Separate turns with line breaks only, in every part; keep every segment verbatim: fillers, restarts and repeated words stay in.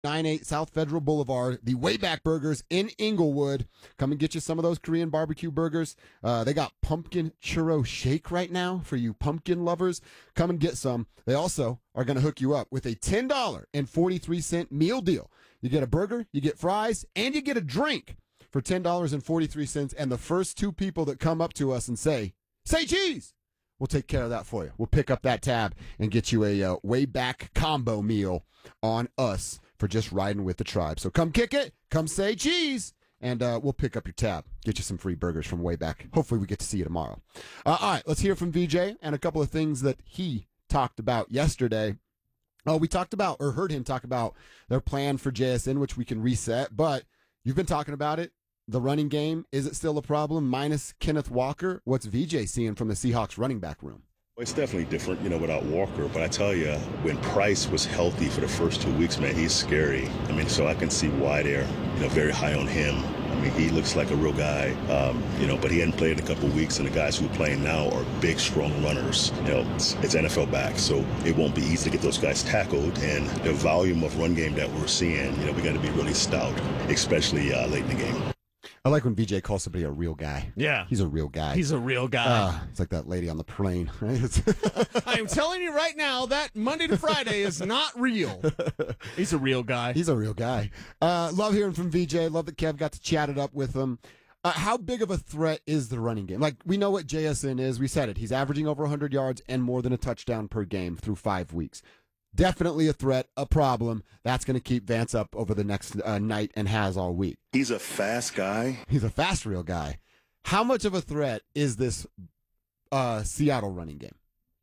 nine eight South Federal Boulevard, the Wayback Burgers in Inglewood. Come and get you some of those Korean barbecue burgers. Uh, they got pumpkin churro shake right now for you pumpkin lovers. Come and get some. They also are going to hook you up with a ten dollars and forty-three cents meal deal. You get a burger, you get fries, and you get a drink for ten dollars and forty-three cents. And the first two people that come up to us and say, say cheese, we'll take care of that for you. We'll pick up that tab and get you a uh, Wayback combo meal on us for just riding with the tribe. So come kick it, come say cheese, and uh, we'll pick up your tab, get you some free burgers from Wayback. Hopefully we get to see you tomorrow. Uh, all right, let's hear from V J and a couple of things that he talked about yesterday. Oh, we talked about, or heard him talk about their plan for J S N, which we can reset, but you've been talking about it. The running game, is it still a problem? Minus Kenneth Walker, what's V J seeing from the Seahawks running back room?
It's definitely different, you know, without Walker. But I tell you, when Price was healthy for the first two weeks, man, he's scary. I mean, so I can see why they're, you know, very high on him. I mean, he looks like a real guy, um, you know, but he hadn't played in a couple of weeks, and the guys who are playing now are big, strong runners. You know, it's, it's N F L back, so it won't be easy to get those guys tackled. And the volume of run game that we're seeing, you know, we got to be really stout, especially uh, late in the game.
I like when V J calls somebody a real guy.
Yeah.
He's a real guy.
He's a real guy.
Uh, it's like that lady on the plane. Right?
I am telling you right now that Monday to Friday is not real. He's a real guy.
He's a real guy. Uh, love hearing from V J. Love that Kev got to chat it up with him. Uh, how big of a threat is the running game? Like, we know what J S N is. We said it. He's averaging over one hundred yards and more than a touchdown per game through five weeks. Definitely a threat, a problem. That's going to keep Vance up over the next uh, night and has all week.
He's a fast guy.
He's a fast, real guy. How much of a threat is this uh, Seattle running game?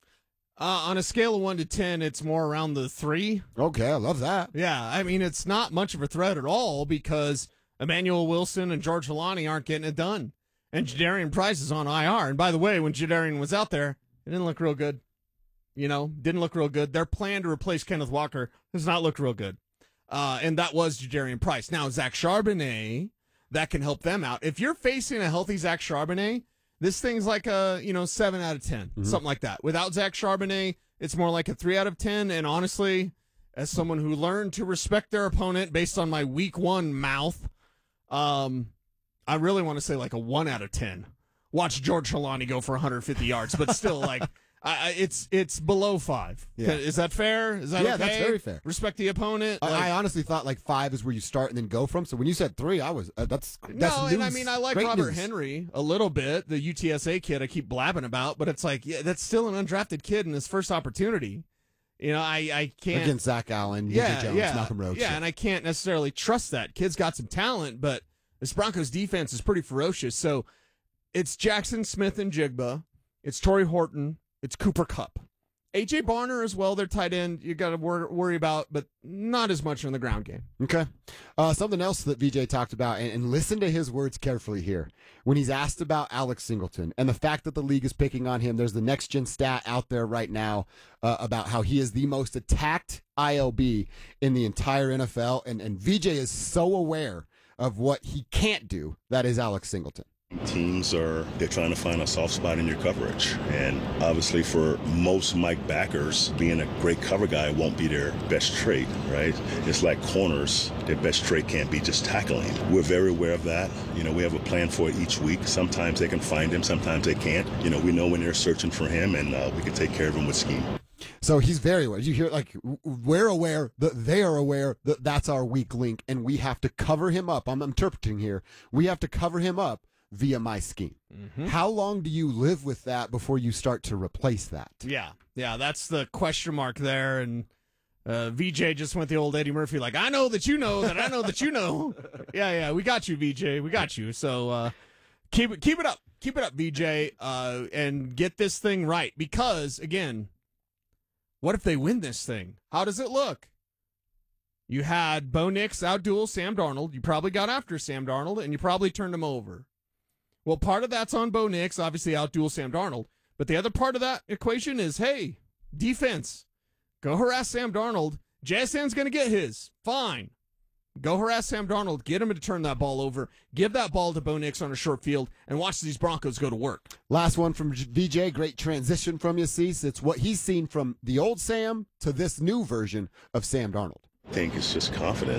Uh, on a scale of one to ten, it's more around the three.
Okay, I love that.
Yeah, I mean, it's not much of a threat at all because Emmanuel Wilson and George Holani aren't getting it done. And Jadarian Price is on I R. And by the way, when Jadarian was out there, it didn't look real good. You know, didn't look real good. Their plan to replace Kenneth Walker does not look real good. Uh, and that was Jadarian Price. Now, Zach Charbonnet, that can help them out. If you're facing a healthy Zach Charbonnet, this thing's like a, you know, seven out of ten, mm-hmm. something like that. Without Zach Charbonnet, it's more like a three out of ten. And honestly, as someone who learned to respect their opponent based on my week one mouth, um, I really want to say like a one out of ten. Watch George Holani go for one hundred fifty yards, but still like... I, it's it's below five.
Yeah.
Is that fair? Is that
yeah,
okay?
that's very fair.
Respect the opponent.
I,
like,
I honestly thought like five is where you start and then go from. So when you said three, I was uh, that's that's
no,
news.
and I mean I like
Great
Robert
news.
Henry a little bit, the U T S A kid I keep blabbing about, but it's like yeah, that's still an undrafted kid in his first opportunity. You know, I I can't
against Zach Allen,
yeah,
U J Jones,
yeah,
Malcolm Roach.
yeah, and I can't necessarily trust that kid's got some talent, but this Broncos defense is pretty ferocious. So it's Jackson Smith and Jigba, it's Torrey Horton, it's Cooper Kupp. A J Barner as well, their tight end, you got to wor- worry about, but not as much in the ground game.
Okay. Uh, something else that V J talked about, and, and listen to his words carefully here. When he's asked about Alex Singleton and the fact that the league is picking on him, there's the next gen stat out there right now uh, about how he is the most attacked I L B in the entire N F L, and, and V J is so aware of what he can't do, that is Alex Singleton.
Teams are, they're trying to find a soft spot in your coverage. And obviously for most Mike backers, being a great cover guy won't be their best trait, right? It's like corners, their best trait can't be just tackling. We're very aware of that. You know, we have a plan for it each week. Sometimes they can find him, sometimes they can't. You know, we know when they're searching for him, and uh, we can take care of him with scheme.
So he's very aware. You hear, like, we're aware that they are aware that that's our weak link, and we have to cover him up. I'm interpreting here. We have to cover him up via my scheme. Mm-hmm. How long do you live with that before you start to replace that?
Yeah, yeah, that's the question mark there. And uh, V J just went the old Eddie Murphy, like, I know that you know that I know that you know. yeah, yeah, we got you, V J. We got you. So uh, keep it, keep it up. Keep it up, V J, uh, and get this thing right. Because, again, what if they win this thing? How does it look? You had Bo Nix outduel Sam Darnold. You probably got after Sam Darnold, and you probably turned him over. Well, part of that's on Bo Nix, obviously outduel Sam Darnold. But the other part of that equation is, hey, defense, go harass Sam Darnold. J S N's going to get his. Fine. Go harass Sam Darnold. Get him to turn that ball over. Give that ball to Bo Nix on a short field, and watch these Broncos go to work.
Last one from V J. Great transition from you, Cease. It's what he's seen from the old Sam to this new version of Sam Darnold.
I think it's just confidence.